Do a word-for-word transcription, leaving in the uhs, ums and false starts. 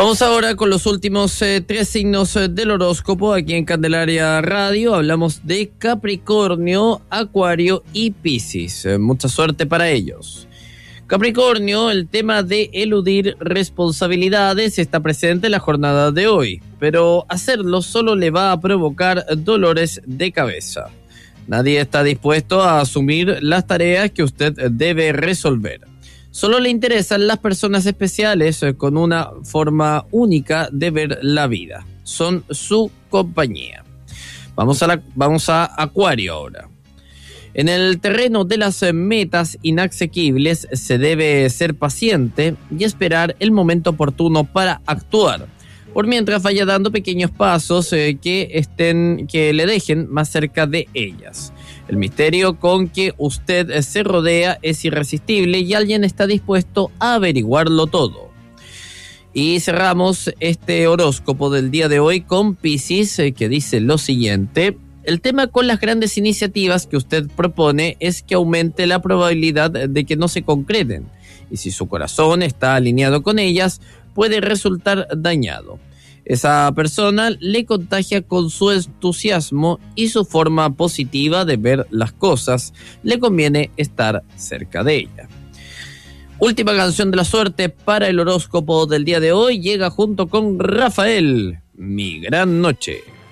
Vamos ahora con los últimos eh, tres signos eh, del horóscopo aquí en Candelaria Radio. Hablamos de Capricornio, Acuario y Piscis. Eh, mucha suerte para ellos. Capricornio, el tema de eludir responsabilidades está presente en la jornada de hoy, pero hacerlo solo le va a provocar dolores de cabeza. Nadie está dispuesto a asumir las tareas que usted debe resolver. Solo le interesan las personas especiales con una forma única de ver la vida. Son su compañía. Vamos a, la, vamos a Acuario ahora. En el terreno de las metas inasequibles se debe ser paciente y esperar el momento oportuno para actuar, por mientras vaya dando pequeños pasos eh, que, estén, que le dejen más cerca de ellas. El misterio con que usted se rodea es irresistible y alguien está dispuesto a averiguarlo todo. Y cerramos este horóscopo del día de hoy con Piscis, eh, que dice lo siguiente. El tema con las grandes iniciativas que usted propone es que aumente la probabilidad de que no se concreten. Y si su corazón está alineado con ellas, puede resultar dañado. Esa persona le contagia con su entusiasmo y su forma positiva de ver las cosas. Le conviene estar cerca de ella. Última canción de la suerte para el horóscopo del día de hoy llega junto con Rafael, Mi Gran Noche.